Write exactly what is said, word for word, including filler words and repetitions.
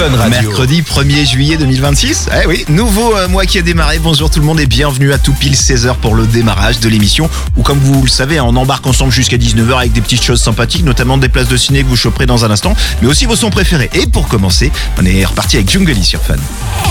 Fun Radio. Mercredi premier juillet deux mille vingt-six. Eh oui, nouveau euh, mois qui a démarré. Bonjour tout le monde et bienvenue à tout pile seize heures pour le démarrage de l'émission. Où comme vous le savez, on embarque ensemble jusqu'à dix-neuf heures avec des petites choses sympathiques, notamment des places de ciné que vous choperez dans un instant, mais aussi vos sons préférés. Et pour commencer, on est reparti avec Jungly sur Fun.